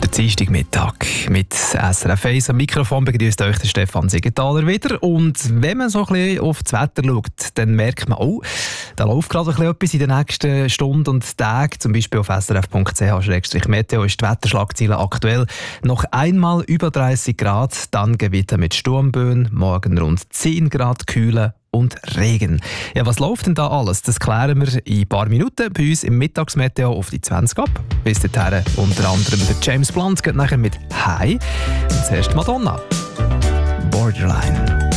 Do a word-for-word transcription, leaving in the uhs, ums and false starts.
Dienstagmittag mit S R F eins am Mikrofon begrüßt euch der Stefan Siegenthaler wieder. Und wenn man so ein bisschen auf das Wetter schaut, dann merkt man, oh, da läuft gerade ein bisschen etwas in den nächsten Stunden und Tagen. Zum Beispiel auf s r f punkt c h slash meteo ist die Wetterschlagzeile aktuell noch einmal über dreißig Grad, dann Gewitter mit Sturmböen, morgen rund zehn Grad Kühle und Regen. Ja, was läuft denn da alles? Das klären wir in ein paar Minuten bei uns im Mittagsmeteo auf die zwanzig ab. Bis dahin unter anderem der James Blunt geht nachher mit «Hi». Und zuerst Madonna. «Borderline».